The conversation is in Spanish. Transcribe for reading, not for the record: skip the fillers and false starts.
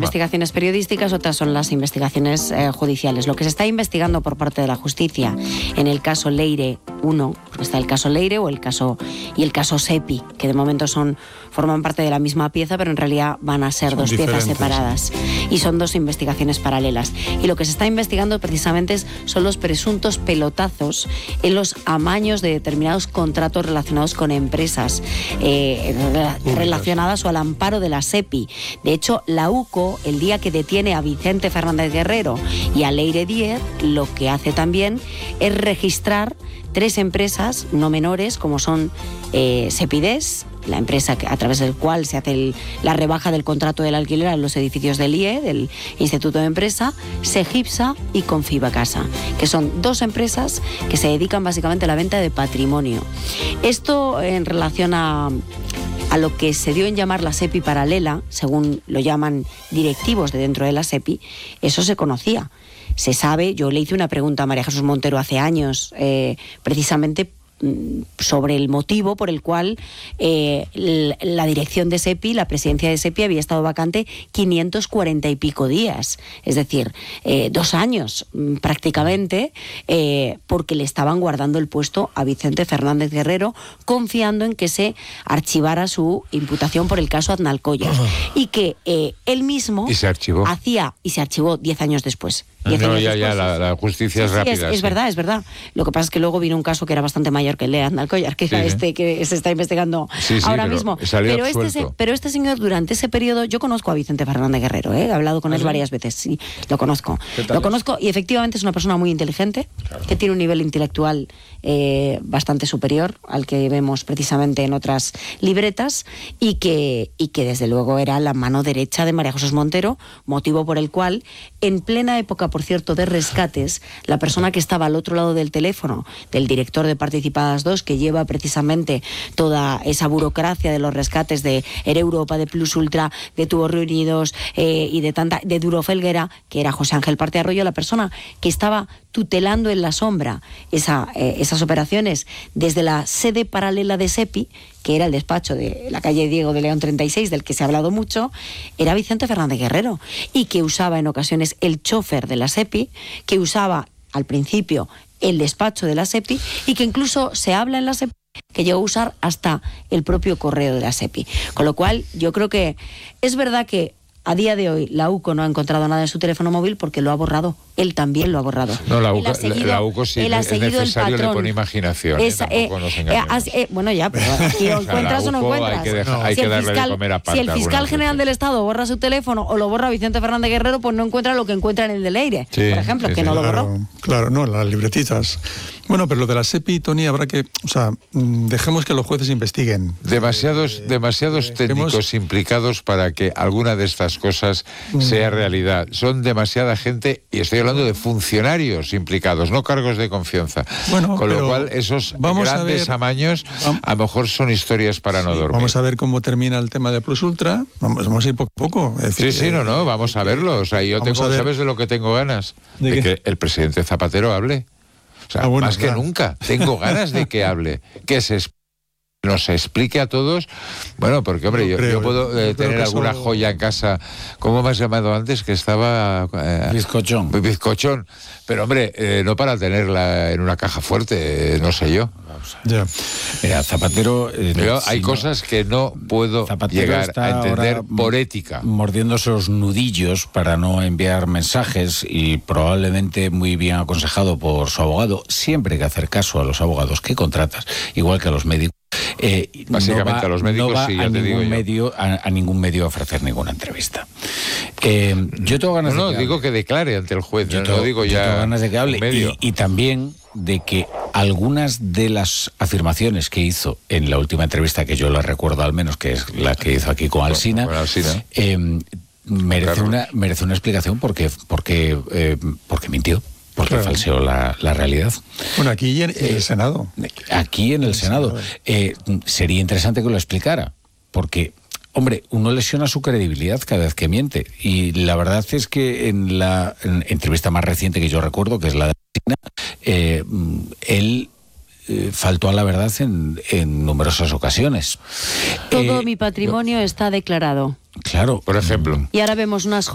investigaciones periodísticas, otras son las investigaciones judiciales. Lo que se está investigando por parte de la justicia en el caso Leire 1, porque está el caso Leire o el caso SEPI, que de momento forman parte de la misma pieza, pero en realidad van a ser dos piezas separadas. Y son dos investigaciones paralelas. Y lo que se está investigando precisamente son los presuntos pelotazos en los amaños de determinados contratos relacionados con empresas relacionadas o al amparo de la SEPI. De hecho, la UCO, el día que detiene a Vicente Fernández Guerrero y a Leire Díez, lo que hace también es registrar 3 empresas no menores, como son Sepides, la empresa a través del cual se hace la rebaja del contrato del alquiler en los edificios del IE, del Instituto de Empresa, Segipsa y Confibacasa, que son 2 empresas que se dedican básicamente a la venta de patrimonio. Esto en relación a lo que se dio en llamar la SEPI paralela, según lo llaman directivos de dentro de la SEPI, eso se conocía. Se sabe, yo le hice una pregunta a María Jesús Montero hace años, precisamente sobre el motivo por el cual la dirección de SEPI, la presidencia de SEPI, había estado vacante 540 y pico días, es decir, 2 años prácticamente, porque le estaban guardando el puesto a Vicente Fernández Guerrero, confiando en que se archivara su imputación por el caso Aznalcóllar, y que él mismo se archivó 10 años después. La justicia es rápida. Es verdad. Lo que pasa es que luego vino un caso que era bastante mayor que el de Aznalcóllar, que era que se está investigando ahora mismo. Pero este señor, durante ese periodo, yo conozco a Vicente Fernández Guerrero, he hablado con él varias veces, sí, lo conozco. Lo conozco y efectivamente es una persona muy inteligente, que tiene un nivel intelectual bastante superior al que vemos precisamente en otras libretas, y que desde luego era la mano derecha de María Jesús Montero, motivo por el cual, en plena época, por cierto, de rescates, la persona que estaba al otro lado del teléfono, del director de Participadas 2, que lleva precisamente toda esa burocracia de los rescates de Air Europa, de Plus Ultra, de Tubos Reunidos y de Duro Felguera, que era José Ángel Parte Arroyo, la persona que estaba tutelando en la sombra esas operaciones desde la sede paralela de SEPI, que era el despacho de la calle Diego de León 36, del que se ha hablado mucho, era Vicente Fernández Guerrero, y que usaba en ocasiones el chofer de la SEPI, que usaba al principio el despacho de la SEPI, y que incluso se habla en la SEPI que llegó a usar hasta el propio correo de la SEPI. Con lo cual, yo creo que es verdad que a día de hoy la UCO no ha encontrado nada en su teléfono móvil porque lo ha borrado. Él también lo ha borrado. No, la UCO sí es necesario, le pone imaginación. Bueno, ya, pero aquí lo encuentras o no encuentras. Hay que darle de comer aparte. Si el fiscal general del Estado borra su teléfono o lo borra Vicente Fernández Guerrero, pues no encuentra lo que encuentra en el de Leire, por ejemplo, que no lo borró. Claro, no, las libretitas. Bueno, pero lo de la SEPI, Tony, habrá que... dejemos que los jueces investiguen. Demasiados técnicos implicados para que alguna de estas cosas sea realidad. Son demasiada gente, y estoy hablando de funcionarios implicados, no cargos de confianza. Con lo cual, esos grandes amaños a lo mejor son historias para no dormir. Vamos a ver cómo termina el tema de Plus Ultra. Vamos a ir poco a poco. Vamos a verlo. ¿Sabes de lo que tengo ganas? De que el presidente Zapatero hable. Más que nunca. Tengo ganas de que hable. Que nos explique a todos. Bueno, porque, hombre, yo puedo tener alguna joya en casa. ¿Cómo me has llamado antes? Que estaba... bizcochón. Pero, hombre, no para tenerla en una caja fuerte, no sé yo. Ya. Mira, Zapatero... hay cosas que no puedo llegar a entender por ética. Mordiéndose los nudillos para no enviar mensajes, y probablemente muy bien aconsejado por su abogado. Siempre hay que hacer caso a los abogados que contratas, igual que a los médicos. Básicamente a los médicos, a ningún medio a ofrecer ninguna entrevista. Yo tengo ganas de que digo que declare ante el juez. Yo tengo ganas de que hable, y también de que algunas de las afirmaciones que hizo en la última entrevista, que yo la recuerdo al menos, que es la que hizo aquí con Alsina, merece una explicación porque mintió. Porque falseó la realidad. Bueno, aquí en el Senado. Aquí en el Senado. Sería interesante que lo explicara, porque, hombre, uno lesiona su credibilidad cada vez que miente. Y la verdad es que en la entrevista más reciente que yo recuerdo, que es la de él faltó a la verdad en numerosas ocasiones. Todo mi patrimonio está declarado. Claro. Por ejemplo. Y ahora vemos unas